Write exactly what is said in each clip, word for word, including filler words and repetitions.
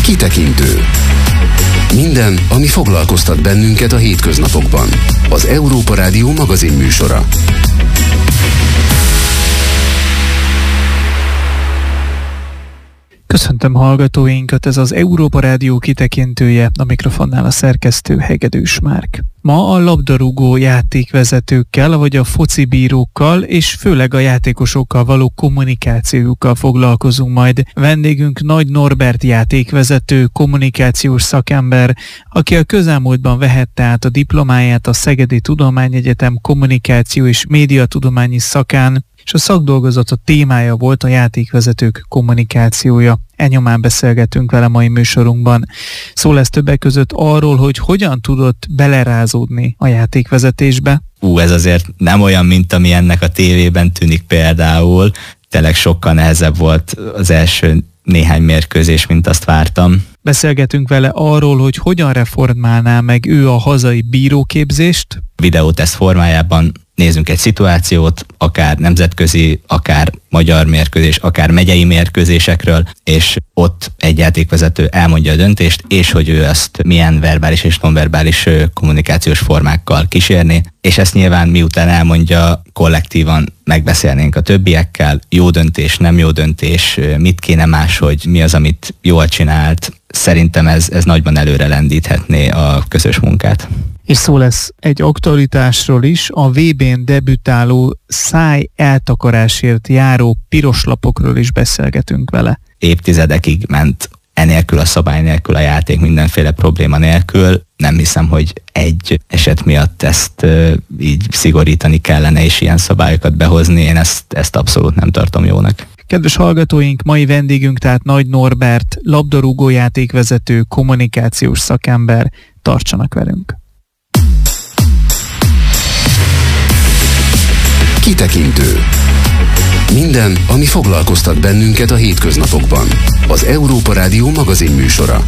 Kitekintő. Minden, ami foglalkoztat bennünket a hétköznapokban. Az Európa Rádió magazin műsora. Köszöntöm hallgatóinkat, ez az Európa Rádió kitekintője, a mikrofonnál a szerkesztő Hegedűs Márk. Ma a labdarúgó játékvezetőkkel, vagy a focibírókkal, és főleg a játékosokkal való kommunikációjukkal foglalkozunk majd. Vendégünk Nagy Norbert játékvezető, kommunikációs szakember, aki a közelmúltban vehette át a diplomáját a Szegedi Tudományegyetem kommunikáció és médiatudományi szakán, és a szakdolgozata témája volt a játékvezetők kommunikációja. Ennyomán beszélgetünk vele mai műsorunkban. Szó lesz többek között arról, hogy hogyan tudott belerázódni a játékvezetésbe. Ú, ez azért nem olyan, mint ami ennek a tévében tűnik például. Tényleg sokkal nehezebb volt az első néhány mérkőzés, mint azt vártam. Beszélgetünk vele arról, hogy hogyan reformálná meg ő a hazai bíróképzést. Videóteszt formájában nézzünk egy szituációt, akár nemzetközi, akár magyar mérkőzés, akár megyei mérkőzésekről, és ott egy játékvezető elmondja a döntést, és hogy ő ezt milyen verbális és nonverbális kommunikációs formákkal kísérni, és ezt nyilván miután elmondja, kollektívan megbeszélnénk a többiekkel, jó döntés, nem jó döntés, mit kéne máshogy, mi az, amit jól csinált. Szerintem ez, ez nagyban előre lendíthetné a közös munkát. És szó lesz egy aktualitásról is, a vé bén debütáló száj eltakarásért járó piros lapokról is beszélgetünk vele. Évtizedekig ment enélkül a szabály nélkül a játék, mindenféle probléma nélkül. Nem hiszem, hogy egy eset miatt ezt uh, így szigorítani kellene, és ilyen szabályokat behozni. Én ezt, ezt abszolút nem tartom jónak. Kedves hallgatóink, mai vendégünk tehát Nagy Norbert, labdarúgó játékvezető, kommunikációs szakember. Tartsanak velünk! Kitekintő. Minden, ami foglalkoztat bennünket a hétköznapokban. Az Európa Rádió magazin műsora.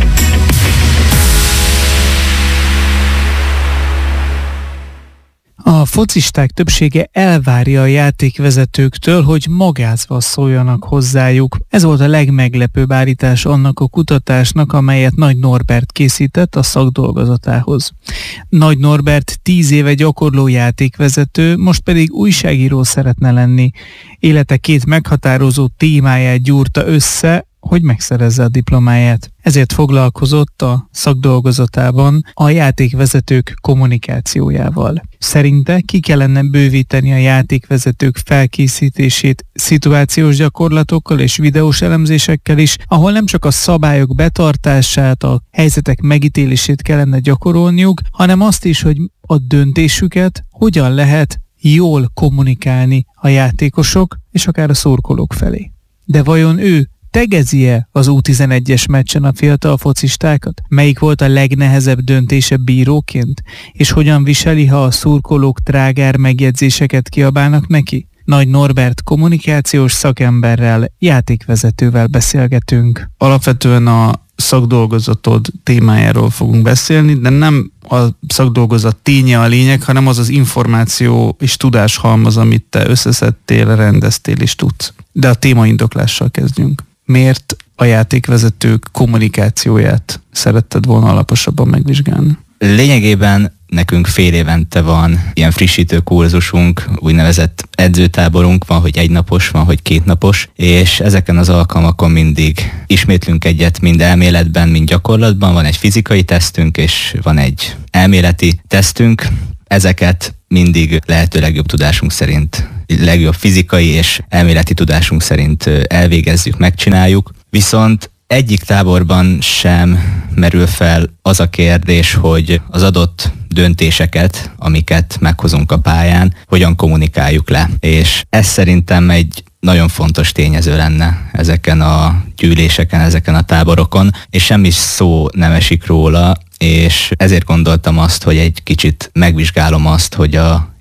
A focisták többsége elvárja a játékvezetőktől, hogy magázva szóljanak hozzájuk. Ez volt a legmeglepőbb állítás annak a kutatásnak, amelyet Nagy Norbert készített a szakdolgozatához. Nagy Norbert tíz éve gyakorló játékvezető, most pedig újságíró szeretne lenni. Élete két meghatározó témáját gyúrta össze, hogy megszerezze a diplomáját. Ezért foglalkozott a szakdolgozatában a játékvezetők kommunikációjával. Szerinte ki kellene bővíteni a játékvezetők felkészítését szituációs gyakorlatokkal és videós elemzésekkel is, ahol nem csak a szabályok betartását, a helyzetek megítélését kellene gyakorolniuk, hanem azt is, hogy a döntésüket hogyan lehet jól kommunikálni a játékosok és akár a szurkolók felé. De vajon ő tegezi-e az U tizenegyes meccsen a fiatal focistákat? Melyik volt a legnehezebb döntése bíróként? És hogyan viseli, ha a szurkolók trágár megjegyzéseket kiabálnak neki? Nagy Norbert kommunikációs szakemberrel, játékvezetővel beszélgetünk. Alapvetően a szakdolgozatod témájáról fogunk beszélni, de nem a szakdolgozat ténye a lényeg, hanem az az információ és tudáshalmaz, amit te összeszedtél, rendeztél és tudsz. De a témaindoklással kezdjünk. Miért a játékvezetők kommunikációját szeretted volna alaposabban megvizsgálni? Lényegében nekünk fél évente van ilyen frissítő kurzusunk, úgynevezett edzőtáborunk, van, hogy egynapos, van, hogy kétnapos, és ezeken az alkalmakon mindig ismétlünk egyet, mind elméletben, mind gyakorlatban. Van egy fizikai tesztünk, és van egy elméleti tesztünk. Ezeket mindig lehető legjobb tudásunk szerint, legjobb fizikai és elméleti tudásunk szerint elvégezzük, megcsináljuk. Viszont egyik táborban sem merül fel az a kérdés, hogy az adott döntéseket, amiket meghozunk a pályán, hogyan kommunikáljuk le. És ez szerintem egy nagyon fontos tényező lenne ezeken a gyűléseken, ezeken a táborokon, és semmi szó nem esik róla, és ezért gondoltam azt, hogy egy kicsit megvizsgálom azt, hogy a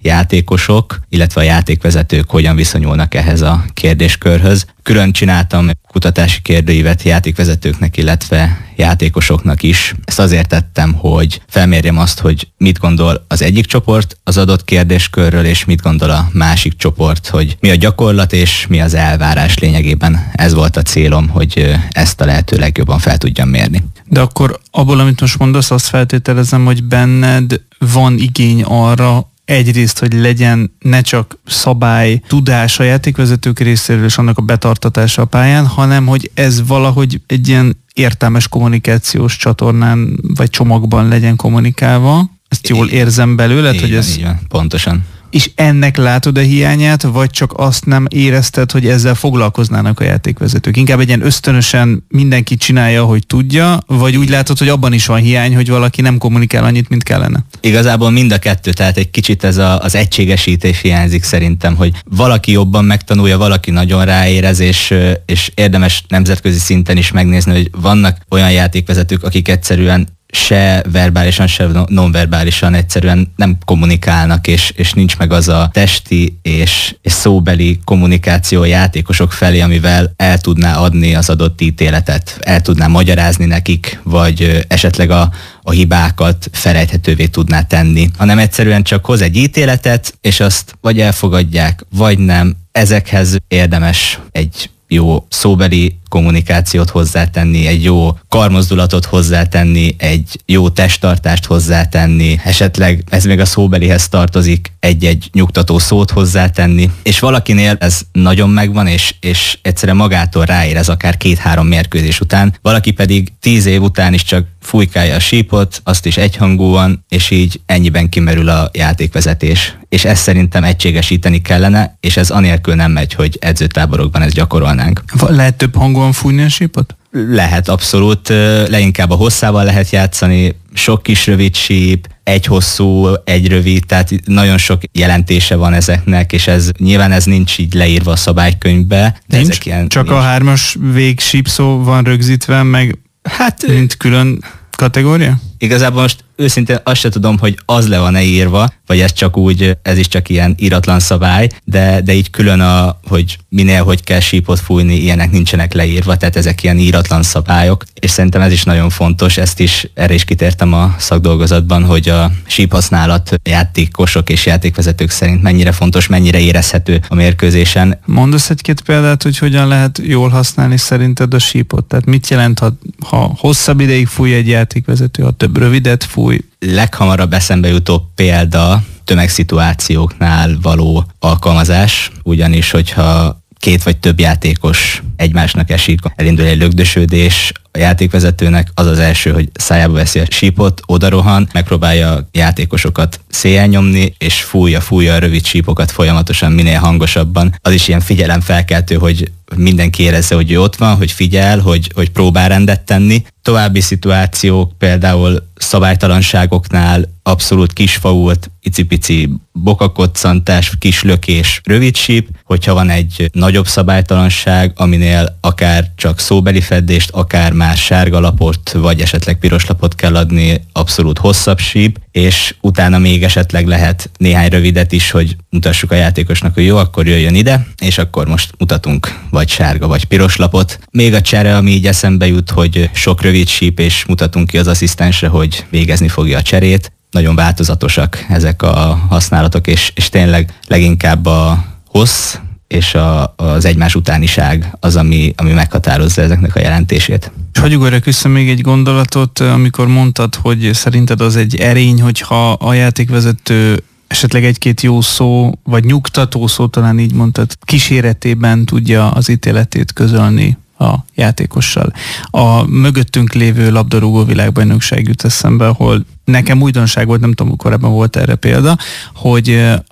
játékosok, illetve a játékvezetők hogyan viszonyulnak ehhez a kérdéskörhöz. Külön csináltam kutatási kérdőívet játékvezetőknek, illetve játékosoknak is. Ezt azért tettem, hogy felmérjem azt, hogy mit gondol az egyik csoport az adott kérdéskörről, és mit gondol a másik csoport, hogy mi a gyakorlat és mi az elvárás lényegében. Ez volt a célom, hogy ezt a lehető legjobban fel tudjam mérni. De akkor abból, amit most mondasz, azt feltételezem, hogy benned van igény arra, egyrészt, hogy legyen ne csak szabály tudás a játékvezetők részéről és annak a betartatása a pályán, hanem hogy ez valahogy egy ilyen értelmes kommunikációs csatornán vagy csomagban legyen kommunikálva. Ezt jól érzem belőle, hogy van, ez... Így van, pontosan. És ennek látod a hiányát, vagy csak azt nem érezted, hogy ezzel foglalkoznának a játékvezetők? Inkább egy ilyen ösztönösen mindenki csinálja, hogy tudja, vagy úgy látod, hogy abban is van hiány, hogy valaki nem kommunikál annyit, mint kellene? Igazából mind a kettő, tehát egy kicsit ez a, az egységesítés hiányzik szerintem, hogy valaki jobban megtanulja, valaki nagyon ráérez, és, és érdemes nemzetközi szinten is megnézni, hogy vannak olyan játékvezetők, akik egyszerűen se verbálisan, se nonverbálisan egyszerűen nem kommunikálnak, és, és nincs meg az a testi és, és szóbeli kommunikáció a játékosok felé, amivel el tudná adni az adott ítéletet, el tudná magyarázni nekik, vagy esetleg a, a hibákat felejthetővé tudná tenni, hanem egyszerűen csak hoz egy ítéletet, és azt vagy elfogadják, vagy nem. Ezekhez érdemes egy jó szóbeli kommunikációt hozzátenni, egy jó karmozdulatot hozzátenni, egy jó testtartást hozzátenni, esetleg ez még a szóbelihez tartozik, egy-egy nyugtató szót hozzátenni, és valakinél ez nagyon megvan, és, és egyszerűen magától ráérez akár két-három mérkőzés után, valaki pedig tíz év után is csak fújkálja a sípot, azt is egyhangúan, és így ennyiben kimerül a játékvezetés. És ezt szerintem egységesíteni kellene, és ez anélkül nem megy, hogy edzőtáborokban ezt gyakorolnánk. Lehet több hangúan fújni a sípot? Lehet, abszolút. Leginkább a hosszával lehet játszani, sok kis rövid síp, egy hosszú, egy rövid, tehát nagyon sok jelentése van ezeknek, és ez nyilván ez nincs így leírva a szabálykönyvbe. De nincs, ezek ilyen, csak nincs. A hármas vég sípszó van rögzítve, meg hát mint külön kategória? Igazából most őszintén azt se tudom, hogy az le van-e írva, vagy ez csak úgy, ez is csak ilyen íratlan szabály, de, de így külön a, hogy minél hogy kell sípot fújni, ilyenek nincsenek leírva, tehát ezek ilyen íratlan szabályok, és szerintem ez is nagyon fontos, ezt is, erre is kitértem a szakdolgozatban, hogy a síphasználat játékosok és játékvezetők szerint mennyire fontos, mennyire érezhető a mérkőzésen. Mondasz egy-két példát, hogy hogyan lehet jól használni szerinted a sípot? Tehát mit jelent, ha, ha hosszabb ideig fúj egy játékvezető, ha több rövidet fúj? Leghamarabb eszembe jutó példa tömegszituációknál való alkalmazás, ugyanis hogyha két vagy több játékos egymásnak esik, elindul egy lögdösödés, a játékvezetőnek az az első, hogy szájába veszi a sípot, odarohan, megpróbálja a játékosokat széjjel nyomni, és fújja, fújja a rövid sípokat folyamatosan, minél hangosabban. Az is ilyen figyelemfelkeltő, hogy mindenki érezze, hogy ő ott van, hogy figyel, hogy, hogy próbál rendet tenni. További szituációk, például szabálytalanságoknál abszolút kisfault, icipici bokakoccantás, kis lökés, rövid síp, hogyha van egy nagyobb szabálytalanság, aminél akár csak szóbeli feddést, akár már sárga lapot, vagy esetleg piros lapot kell adni, abszolút hosszabb síp, és utána még esetleg lehet néhány rövidet is, hogy mutassuk a játékosnak, hogy jó, akkor jöjjön ide, és akkor most mutatunk vagy sárga, vagy piros lapot. Még a csere, ami így eszembe jut, hogy sok rövid síp, és mutatunk ki az asszisztensre, hogy végezni fogja a cserét. Nagyon változatosak ezek a használatok, és, és tényleg leginkább a hossz és a, az egymás utániság az, ami, ami meghatározza ezeknek a jelentését. És hagyjuk arra vissza még egy gondolatot, amikor mondtad, hogy szerinted az egy erény, hogyha a játékvezető esetleg egy-két jó szó, vagy nyugtató szó, talán így mondtad, kíséretében tudja az ítéletét közölni a játékossal. A mögöttünk lévő labdarúgó világbajnokság jut eszembe, ahol nekem újdonság volt, nem tudom, korábban volt erre példa, hogy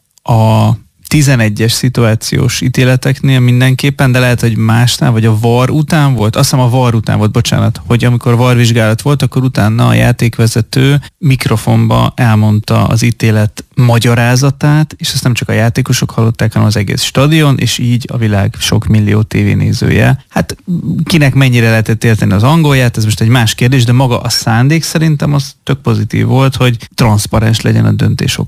a tizenegyes szituációs ítéleteknél mindenképpen, de lehet, hogy másnál, vagy a VAR után volt, azt hiszem a VAR után volt, bocsánat, hogy amikor VAR vizsgálat volt, akkor utána a játékvezető mikrofonba elmondta az ítélet magyarázatát, és ezt nem csak a játékosok hallották, hanem az egész stadion, és így a világ sok millió tévénézője. Hát kinek mennyire lehetett érteni az angolját, ez most egy más kérdés, de maga a szándék szerintem az tök pozitív volt, hogy transzparens legyen a döntés oka.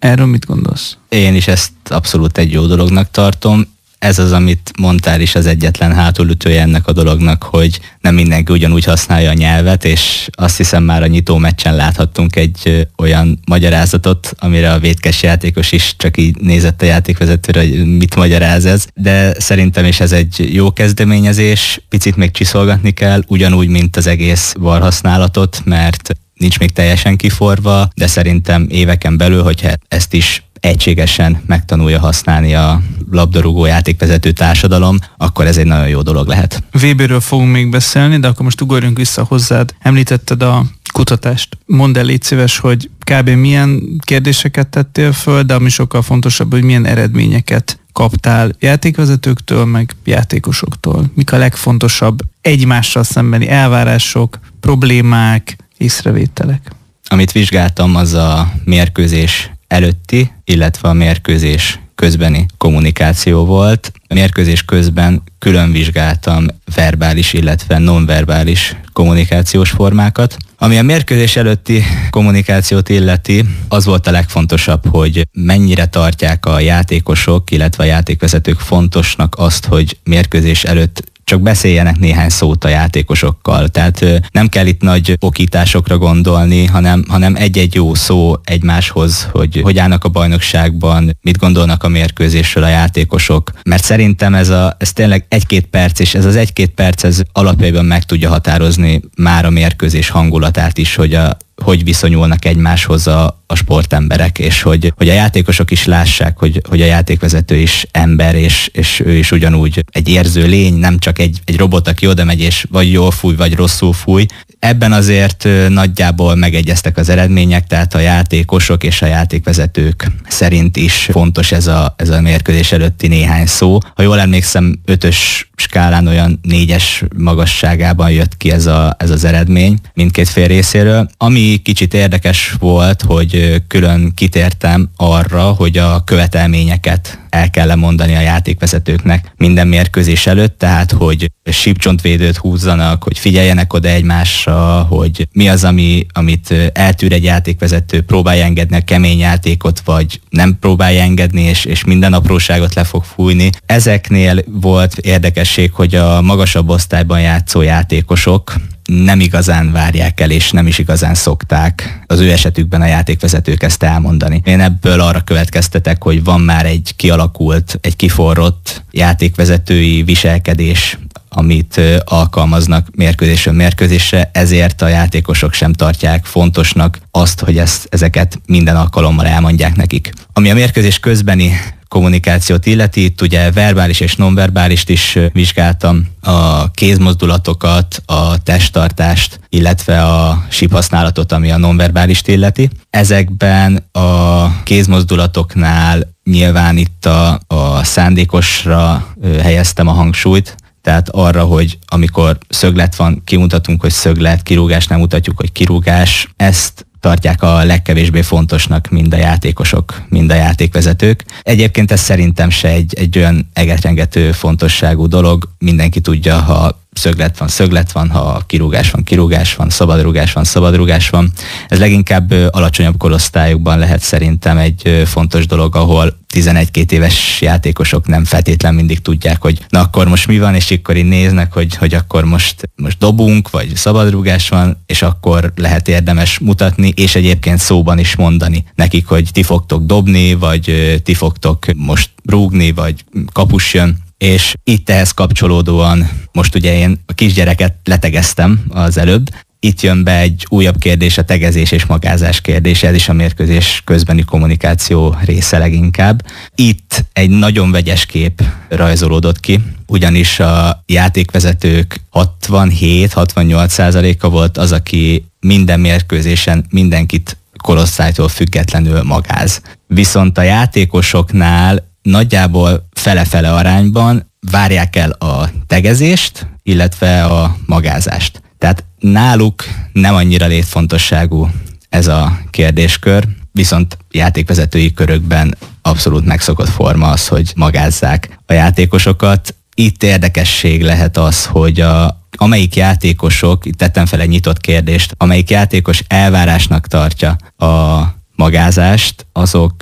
Erről mit gondolsz? Én is ezt abszolút egy jó dolognak tartom. Ez az, amit mondtál is, az egyetlen hátulütője ennek a dolognak, hogy nem mindenki ugyanúgy használja a nyelvet, és azt hiszem már a nyitó meccsen láthattunk egy olyan magyarázatot, amire a vétkes játékos is csak így nézett a játékvezetőre, hogy mit magyaráz ez. De szerintem is ez egy jó kezdeményezés, picit még csiszolgatni kell, ugyanúgy, mint az egész VAR használatot, mert nincs még teljesen kiforva, de szerintem éveken belül, hogyha ezt is egységesen megtanulja használni a labdarúgó játékvezető társadalom, akkor ez egy nagyon jó dolog lehet. vé béről fogunk még beszélni, de akkor most ugorjunk vissza hozzád. Említetted a kutatást. Mondd el, légy szíves, hogy kb. Milyen kérdéseket tettél föl, de ami sokkal fontosabb, hogy milyen eredményeket kaptál játékvezetőktől, meg játékosoktól. Mik a legfontosabb egymással szembeni elvárások, problémák, észrevételek? Amit vizsgáltam, az a mérkőzés előtti, illetve a mérkőzés közbeni kommunikáció volt. A mérkőzés közben külön vizsgáltam verbális, illetve nonverbális kommunikációs formákat. Ami a mérkőzés előtti kommunikációt illeti, az volt a legfontosabb, hogy mennyire tartják a játékosok, illetve a játékvezetők fontosnak azt, hogy mérkőzés előtt csak beszéljenek néhány szót a játékosokkal. Tehát nem kell itt nagy okításokra gondolni, hanem, hanem egy-egy jó szó egymáshoz, hogy hogy állnak a bajnokságban, mit gondolnak a mérkőzésről a játékosok. Mert szerintem ez, a, ez tényleg egy-két perc, és ez az egy-két perc ez alapjában meg tudja határozni már a mérkőzés hangulatát is, hogy a hogy viszonyulnak egymáshoz a, a sportemberek, és hogy, hogy a játékosok is lássák, hogy, hogy a játékvezető is ember, és, és ő is ugyanúgy egy érző lény, nem csak egy, egy robot, aki oda megy, és vagy jól fúj, vagy rosszul fúj. Ebben azért nagyjából megegyeztek az eredmények, tehát a játékosok és a játékvezetők szerint is fontos ez a, ez a mérkőzés előtti néhány szó. Ha jól emlékszem, ötös skálán olyan négyes magasságában jött ki ez, a, ez az eredmény mindkét fél részéről. Ami kicsit érdekes volt, hogy külön kitértem arra, hogy a követelményeket el kell mondani a játékvezetőknek minden mérkőzés előtt, tehát hogy sípcsontvédőt húzzanak, hogy figyeljenek oda egymásra, hogy mi az, ami, amit eltűr egy játékvezető, próbálja engedni a kemény játékot, vagy nem próbálja engedni, és, és minden apróságot le fog fújni. Ezeknél volt érdekesség, hogy a magasabb osztályban játszó játékosok nem igazán várják el, és nem is igazán szokták az ő esetükben a játékvezetők ezt elmondani. Én ebből arra következtetek, hogy van már egy kialakult, egy kiforrott játékvezetői viselkedés, amit alkalmaznak mérkőzésről mérkőzésre, ezért a játékosok sem tartják fontosnak azt, hogy ezt, ezeket minden alkalommal elmondják nekik. Ami a mérkőzés közbeni kommunikációt illeti, itt ugye verbális és nonverbálist is vizsgáltam, a kézmozdulatokat, a testtartást, illetve a síphasználatot, ami a nonverbálist illeti. Ezekben a kézmozdulatoknál nyilván itt a, a szándékosra helyeztem a hangsúlyt, tehát arra, hogy amikor szöglet van, kimutatunk, hogy szöglet, kirúgásnál mutatjuk, hogy kirúgás, ezt tartják a legkevésbé fontosnak mind a játékosok, mind a játékvezetők. Egyébként ez szerintem se egy, egy olyan egetrengető fontosságú dolog. Mindenki tudja, ha szöglet van, szöglet van, ha kirúgás van, kirúgás van, szabadrúgás van, szabadrúgás van. Ez leginkább alacsonyabb korosztályokban lehet szerintem egy fontos dolog, ahol tizenegy-két éves játékosok nem feltétlen mindig tudják, hogy na akkor most mi van, és akkor így néznek, hogy, hogy akkor most, most dobunk, vagy szabadrúgás van, és akkor lehet érdemes mutatni, és egyébként szóban is mondani nekik, hogy ti fogtok dobni, vagy ti fogtok most rúgni, vagy kapus jön. És itt ehhez kapcsolódóan most ugye én a kisgyereket letegeztem az előbb. Itt jön be egy újabb kérdés, a tegezés és magázás kérdése, ez is a mérkőzés közbeni kommunikáció része leginkább. Itt egy nagyon vegyes kép rajzolódott ki, ugyanis a játékvezetők hatvanhét-hatvannyolc százaléka volt az, aki minden mérkőzésen mindenkit korosztálytól függetlenül magáz. Viszont a játékosoknál nagyjából fele-fele arányban várják el a tegezést, illetve a magázást. Tehát náluk nem annyira létfontosságú ez a kérdéskör, viszont játékvezetői körökben abszolút megszokott forma az, hogy magázzák a játékosokat. Itt érdekesség lehet az, hogy a, amelyik játékosok, itt tettem fel egy nyitott kérdést, amelyik játékos elvárásnak tartja a magázást, azok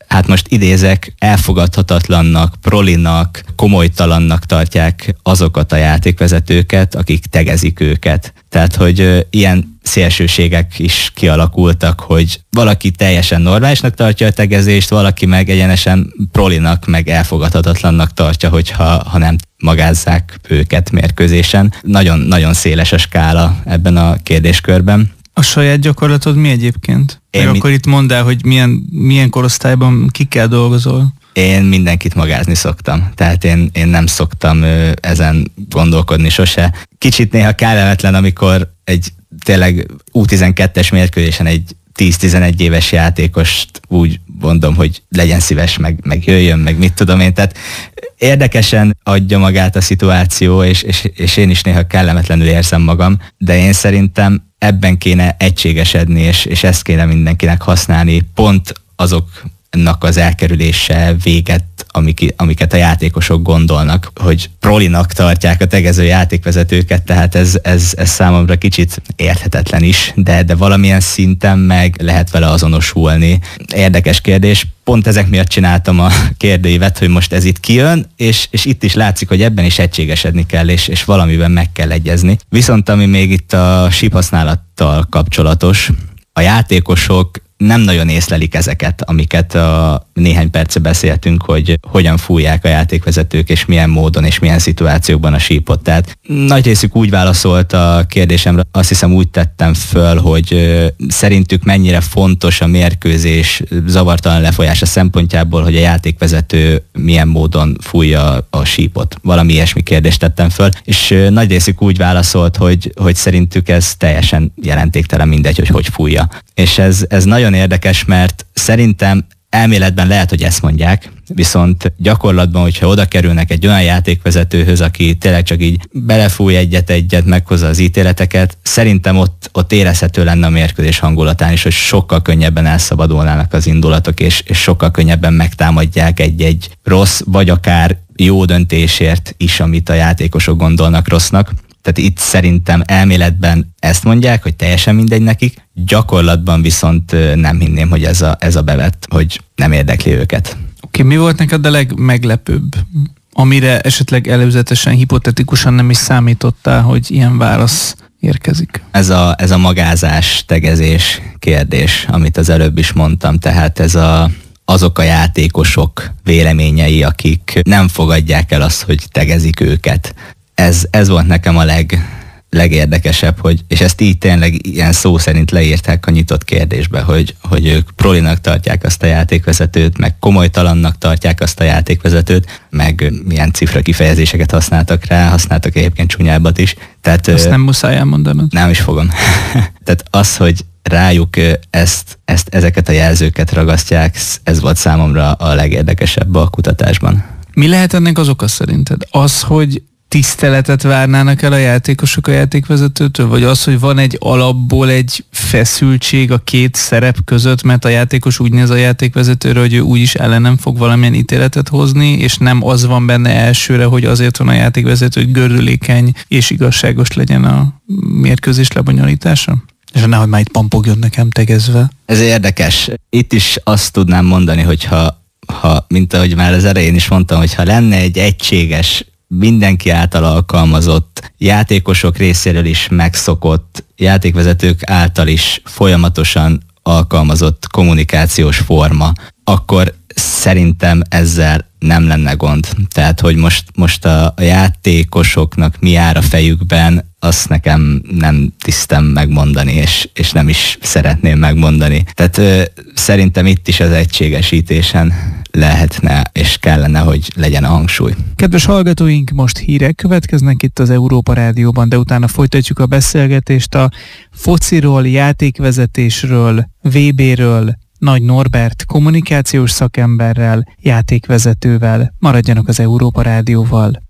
hát most idézek, elfogadhatatlannak, prolinak, komolytalannak tartják azokat a játékvezetőket, akik tegezik őket. Tehát, hogy ö, ilyen szélsőségek is kialakultak, hogy valaki teljesen normálisnak tartja a tegezést, valaki meg egyenesen prolinak, meg elfogadhatatlannak tartja, hogyha ha nem magázzák őket mérkőzésen. Nagyon, nagyon széles a skála ebben a kérdéskörben. A saját gyakorlatod mi egyébként? Én mi... akkor itt mondd el, hogy milyen, milyen korosztályban kikkel dolgozol? Én mindenkit magázni szoktam. Tehát én, én nem szoktam ö, ezen gondolkodni sose. Kicsit néha kellemetlen, amikor egy tényleg U tizenkettes mérkőzésen egy tíz-tizenegy éves játékost úgy mondom, hogy legyen szíves, meg, meg jöjjön, meg mit tudom én. Tehát érdekesen adja magát a szituáció, és, és, és én is néha kellemetlenül érzem magam, de én szerintem ebben kéne egységesedni, és, és ezt kéne mindenkinek használni, pont azoknak az elkerülése véget, amik, amiket a játékosok gondolnak, hogy prolinak tartják a tegező játékvezetőket, tehát ez, ez, ez számomra kicsit érthetetlen is, de, de valamilyen szinten meg lehet vele azonosulni. Érdekes kérdés. Pont ezek miatt csináltam a kérdőívet, hogy most ez itt kijön, és, és itt is látszik, hogy ebben is egységesedni kell, és, és valamiben meg kell egyezni. Viszont ami még itt a síphasználattal kapcsolatos, a játékosok nem nagyon észlelik ezeket, amiket a néhány perce beszéltünk, hogy hogyan fújják a játékvezetők, és milyen módon, és milyen szituációkban a sípot. Tehát nagy részük úgy válaszolt a kérdésemre, azt hiszem úgy tettem föl, hogy szerintük mennyire fontos a mérkőzés zavartalan lefolyása szempontjából, hogy a játékvezető milyen módon fújja a sípot. Valami ilyesmi kérdést tettem föl, és nagy részük úgy válaszolt, hogy, hogy szerintük ez teljesen jelentéktelen, mindegy, hogy hogy fújja. És ez, ez nagyon érdekes, mert szerintem elméletben lehet, hogy ezt mondják, viszont gyakorlatban, hogyha oda kerülnek egy olyan játékvezetőhöz, aki tényleg csak így belefúj egyet-egyet, meghozza az ítéleteket, szerintem ott, ott érezhető lenne a mérkőzés hangulatán is, hogy sokkal könnyebben elszabadulnának az indulatok, és, és sokkal könnyebben megtámadják egy-egy rossz, vagy akár jó döntésért is, amit a játékosok gondolnak rossznak. Tehát itt szerintem elméletben ezt mondják, hogy teljesen mindegy nekik, gyakorlatban viszont nem hinném, hogy ez a, ez a bevett, hogy nem érdekli őket. Oké, okay, mi volt neked a legmeglepőbb, amire esetleg előzetesen, hipotetikusan nem is számítottál, hogy ilyen válasz érkezik? Ez a, ez a magázás, tegezés kérdés, amit az előbb is mondtam, tehát ez a azok a játékosok véleményei, akik nem fogadják el azt, hogy tegezik őket. Ez, ez volt nekem a leg, legérdekesebb, hogy, és ezt így tényleg ilyen szó szerint leírták a nyitott kérdésbe, hogy, hogy ők prolinak tartják azt a játékvezetőt, meg komolytalannak tartják azt a játékvezetőt, meg milyen cifra kifejezéseket használtak rá, használtak egyébként csúnyábbat is. Tehát, azt nem muszáj elmondanod. Nem is fogom. Tehát az, hogy rájuk ezt, ezt, ezeket a jelzőket ragasztják, ez volt számomra a legérdekesebb a kutatásban. Mi lehet ennek az oka szerinted? Az, hogy tiszteletet várnának el a játékosok a játékvezetőtől, vagy az, hogy van egy alapból egy feszültség a két szerep között, mert a játékos úgy néz a játékvezetőre, hogy ő úgyis ellenem fog valamilyen ítéletet hozni, és nem az van benne elsőre, hogy azért van a játékvezető, hogy gördülékeny és igazságos legyen a mérkőzés lebonyolítása? És nehogy már itt pampogjon nekem tegezve. Ez érdekes. Itt is azt tudnám mondani, hogyha, ha, mint ahogy már az elején is mondtam, hogyha lenne egy egységes, mindenki által alkalmazott, játékosok részéről is megszokott, játékvezetők által is folyamatosan alkalmazott kommunikációs forma, akkor szerintem ezzel nem lenne gond. Tehát, hogy most, most a, a játékosoknak mi jár a fejükben, azt nekem nem tisztem megmondani, és, és nem is szeretném megmondani. Tehát ö, szerintem itt is az egységesítésen lehetne, és kellene, hogy legyen a hangsúly. Kedves hallgatóink, most hírek következnek itt az Európa Rádióban, de utána folytatjuk a beszélgetést a fociról, játékvezetésről, vé béről, Nagy Norbert kommunikációs szakemberrel, játékvezetővel. Maradjanak az Európa Rádióval.